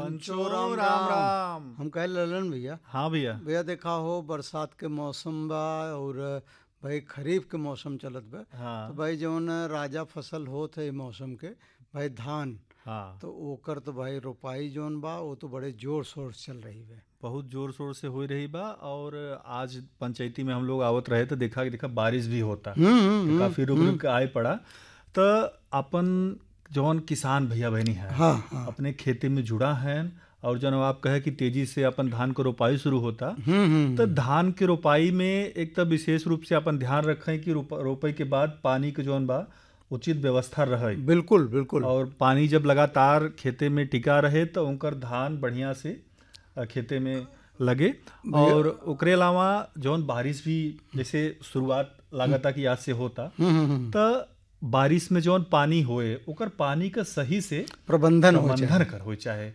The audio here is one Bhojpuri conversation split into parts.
पंचो राम राम। हम कहे ललन भैया। हाँ भैया। भैया देखा हो बरसात के मौसम बा और भाई खरीफ के मौसम चलत बा। हाँ। तो भाई जौन राजा फसल होत है मौसम के भाई धान। हाँ। तो ओकर तो भाई रोपाई जौन बा वो तो बड़े जोर शोर से चल रही है। बहुत जोर शोर से हो रही बा और आज पंचायती में हम लोग आवत रहे तो देखा बारिश भी होता तो काफी रुक रुक के आए पड़ा। तो अपन जौन किसान भैया बहनी है हाँ। अपने खेती में जुड़ा है और जब आप कहे कि तेजी से अपन धान को रोपाई शुरू होता तो धान के रोपाई में एक तो विशेष रूप से अपन ध्यान रखें कि रोपाई के बाद पानी के जौन बा उचित व्यवस्था रहे। बिल्कुल बिल्कुल। और पानी जब लगातार खेते में टिका रहे तो उनकर धान बढ़िया से खेते में लगे। और ओकरे अलावा जौन बारिश भी जैसे शुरुआत लागता कि आज से होता तो बारिश में जौन पानी होए ओकर पानी का सही से प्रबंधन कर हो चाहे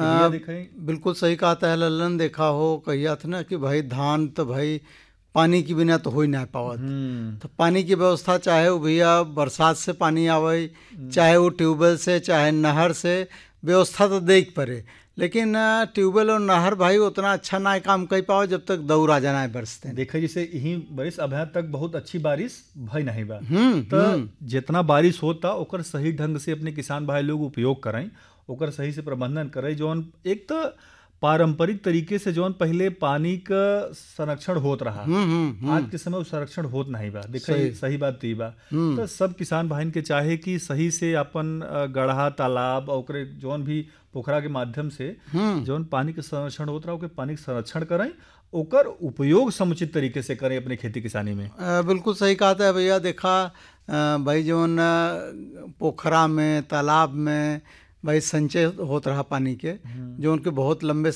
देखें। बिल्कुल सही कहता है ललन। देखा हो कहिया था ना कि भाई धान तो भाई पानी के बिना तो हो ही नहीं पावत। तो पानी की व्यवस्था चाहे वो भैया बरसात से पानी आवे चाहे वो ट्यूबवेल से चाहे नहर से व्यवस्था तो देख पड़े। लेकिन ट्यूबवेल और नहर भाई उतना अच्छा ना काम कर पाओ जब तक दौर आ जाना है बरसते। देखे जैसे यही बारिश अभी तक बहुत अच्छी बारिश भई नहीं बा। तो जितना बारिश होता ओकर सही ढंग से अपने किसान भाई लोग उपयोग करें ओकर सही से प्रबंधन करें। जौन एक तो पारंपरिक तरीके से जौन पहले पानी का संरक्षण होत रहा आज के समय संरक्षण होत नहीं बा। देखिए सही बात तो बा। तो सब किसान भाई के चाहे कि सही से अपन गढ़ा तालाब और जौन भी पोखरा के माध्यम से जौन पानी के संरक्षण होत रहा पानी के संरक्षण करें ओकर उपयोग समुचित तरीके से करें अपने खेती किसानी में। बिल्कुल सही कहा है भैया। देखा भाई जौन पोखरा में तालाब में भाई संचय होत रहा पानी के जो उनके बहुत लंबे